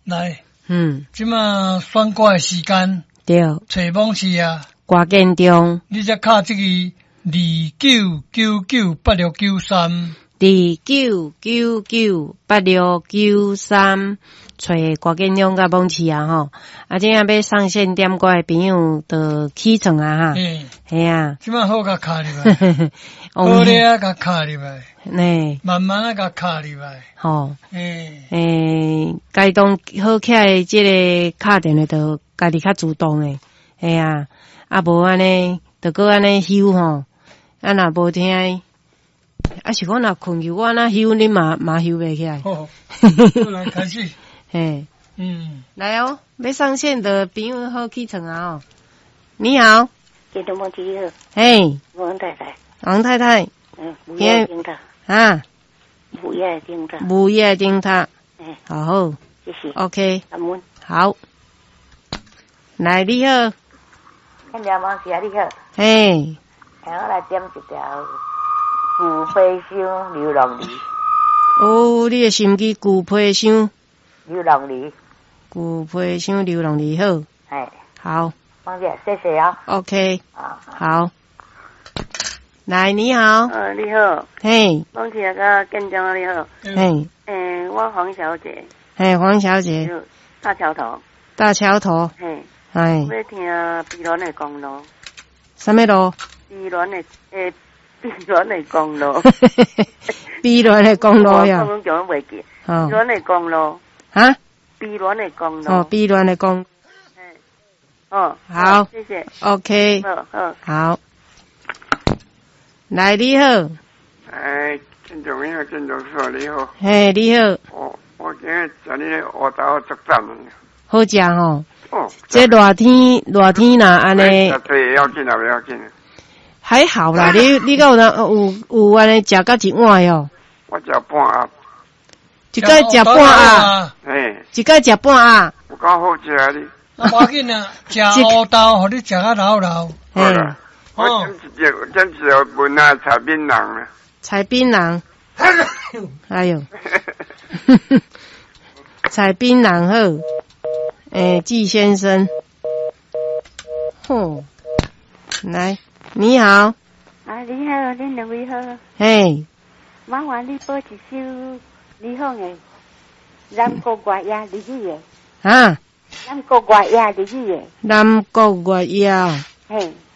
来，即马选歌的时间， 对， 找某是啊， 歌建中， 你才敲这个29998693， 29998693，找歌建中甲某是啊吼，啊，这样要上线点歌的朋友就起床啊哈，系啊， 即马好甲敲入来，好咧啊甲敲入来， 呢， 慢慢啊甲敲入来， 吼，该当好起来，这个敲电话就家己较主动诶，系啊，啊无安尼，就搁安尼休吼，啊若无听，啊是讲若困去，我那休你嘛休袂起来。 好，来开始， 嘿，来哦，要上线的朋友好起床啊哦，你好， 电动梦机好， 嘿， 王太太， 王太太， 午夜叮当啊， 午夜叮当， 午夜叮当，好， 谢谢 ，OK， 感恩， 好，来你好， 看条梦是啊，你好， 嘿， 我来点一条古悲伤流浪里， 哦，你的心机旧皮箱， 流浪里， 旧皮箱流浪里好， 哎， 好， 梦姐，谢谢啊 ，OK， 啊， 好，来你好， 你好， 嘿， 梦姐个建中你好， 嘿， 我黄小姐， 嘿，黄小姐， 大桥头， 大桥头， 嘿， 哎， 要听碧峦的公路， 什么路？ 碧峦的公路， 碧峦的公路呀， 我叫我袂记，碧哦， 峦的公路， 啊， 碧峦的公路， 哦，碧峦的公， 哦， 好， 谢谢 ，OK， 好， 好，来你好， 建中你好，建中说你好， 嘿，你好， 我今日食你的芋头作战了， 好食吼， 哦， 这热天啦，安尼对，要紧啊，不要紧。 还好啦，你敢有人有安尼食到一碗哟？ 我食半盒， 一盖食半啊，一盖食半啊， 有够好食啊你。 啊，无要紧啊，食乌豆，互你食较老老。 好啦，我点一个文啊，菜槟榔啊。 菜槟榔，哎呦，菜槟榔好，季先生，吼，来，你好， 啊，你好，恁两位好， 嘿， 麻烦你播一首李凤的《南国月夜》日语的， 啊， 南国月夜日语的， 南国月夜， 嘿，